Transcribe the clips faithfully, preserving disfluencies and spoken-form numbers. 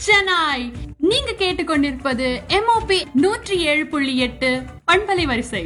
சென்னை. நீங்க கேட்டுக்கொண்டிருப்பது எம்ஓபி நூற்றி ஏழு புள்ளி எட்டு பண்பலை வரிசை.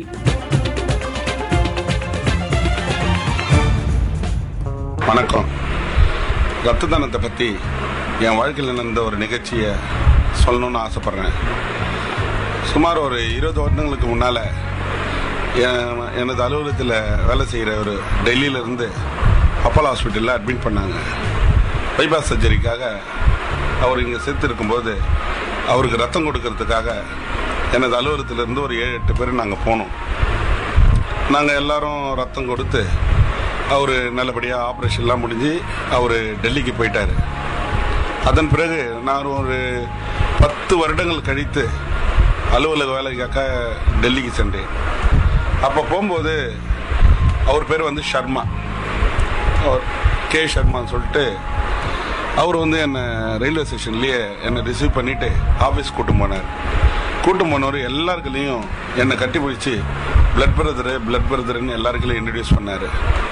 வணக்கம். ரத்த தானத்தை பற்றி என் வாழ்க்கையில் நடந்த ஒரு நிகழ்ச்சியை சொல்லணும்னு ஆசைப்பட்றேன். சுமார் ஒரு இருபது வருடங்களுக்கு முன்னால் எனது அலுவலகத்தில் வேலை செய்கிற ஒரு டெல்லியிலேருந்து அப்போலோ ஹாஸ்பிட்டலில் அட்மிட் பண்ணாங்க. பைபாஸ் சர்ஜரிக்காக அவர் இங்கே செத்து இருக்கும்போது அவருக்கு ரத்தம் கொடுக்கறதுக்காக எனது அலுவலகத்திலேருந்து ஒரு ஏழு எட்டு பேர் நாங்கள் போனோம். நாங்கள் எல்லாரும் ரத்தம் கொடுத்து அவர் நல்லபடியாக ஆப்ரேஷன்லாம் முடிஞ்சு அவர் டெல்லிக்கு போயிட்டார். அதன் பிறகு நான் ஒரு பத்து வருடங்கள் கழித்து அலுவலக வேலைக்காக டெல்லிக்கு சென்றேன். அப்போ போகும்போது அவர் பேர் வந்து ஷர்மா, அவர் கே ஷர்மான்னு சொல்லிட்டு அவர் வந்து என்னை ரயில்வே ஸ்டேஷன்லேயே என்னை ரிசீவ் பண்ணிவிட்டு ஆஃபீஸ் கூட்டம் போனார். கூட்டம் போனவர் எல்லாருக்குலேயும் என்னை கட்டி பிடிச்சி பிளட் பிரதரு பிளட் பிரதருன்னு எல்லாருக்குலையும் இன்ட்ரடியூஸ் பண்ணார்.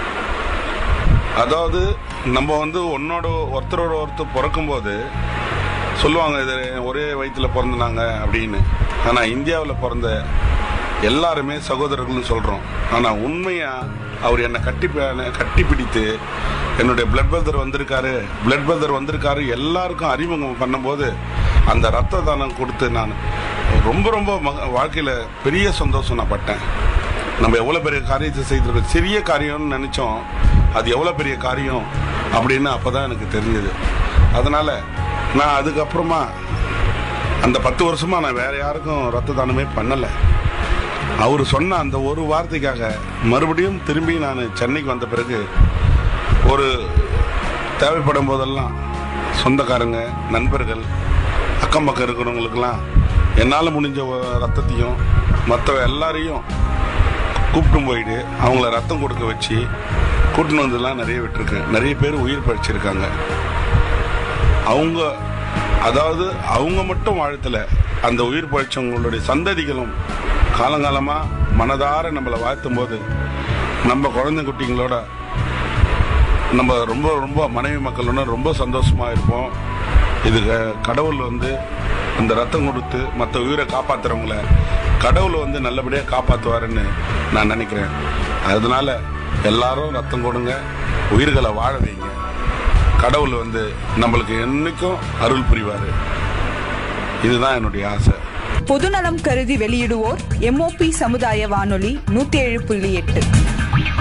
அதாவது நம்ம வந்து ஒன்னோட ஒருத்தரோட ஒருத்தர் பிறக்கும்போது சொல்லுவாங்க இது ஒரே வயிற்றில் பிறந்தாங்க அப்படின்னு. ஆனால் இந்தியாவில் பிறந்த எல்லாருமே சகோதரர்கள்னு சொல்கிறோம். ஆனால் உண்மையாக அவர் என்னை கட்டி கட்டி பிடித்து என்னுடைய பிளட் பிரதர் வந்திருக்காரு பிளட் பிரதர் வந்திருக்காரு எல்லாருக்கும் அறிமுகம் பண்ணும்போது அந்த ரத்த தானம் கொடுத்து நான் ரொம்ப ரொம்ப வாழ்க்கையில் பெரிய சந்தோஷம் நான் பட்டேன். நம்ம எவ்வளோ பெரிய காரியத்தை செய்திருக்கோம், சிறிய காரியம்னு நினச்சோம், அது எவ்வளோ பெரிய காரியம் அப்படின்னு அப்போ தான் எனக்கு தெரிஞ்சது. அதனால் நான் அதுக்கப்புறமா அந்த பத்து வருஷமாக நான் வேறு யாருக்கும் ரத்த தானமே பண்ணலை. அவர் சொன்ன அந்த ஒரு வார்த்தைக்காக மறுபடியும் திரும்பி நான் சென்னைக்கு வந்த பிறகு ஒரு தேவைப்படும் போதெல்லாம் சொந்தக்காரங்க, நண்பர்கள், அக்கம் பக்கம் இருக்கிறவங்களுக்கெல்லாம் என்னால் முடிஞ்ச ரத்தத்தையும் மற்ற எல்லாரையும் கூப்பிட்டு போயிட்டு அவங்கள ரத்தம் கொடுக்க வச்சு கூட்டின்னு வந்துலாம் நிறைய விட்டுருக்கேன். நிறைய பேர் உயிர் பழிச்சிருக்காங்க. அவங்க அதாவது அவங்க மட்டும் வாழ்த்தலை, அந்த உயிர் பழிச்சவங்களுடைய சந்ததிகளும் காலங்காலமாக மனதார நம்மளை வாழ்த்தும் போது நம்ம குழந்தை குட்டிங்களோட நம்ம ரொம்ப ரொம்ப மனைவி மக்களோட ரொம்ப சந்தோஷமாக இருப்போம். இது கடவுள் வந்து அந்த ரத்தம் கொடுத்து மற்ற உயிரை காப்பாற்றுறவங்கள கடவுள் வந்து நல்லபடியாக காப்பாற்றுவாருன்னு நான் நினைக்கிறேன். அதனால எல்லாரும் ரத்தம் கொடுங்க, உயிர்களை வாழ வைங்க. கடவுள் வந்து நம்மளுக்கு என்னைக்கும் அருள் புரிவார். இதுதான் என்னுடைய ஆசை. பொதுநலம் கருதி வெளியிடுவோர் எம்ஓபி சமுதாய வானொலி நூத்தி ஏழு புள்ளி எட்டு.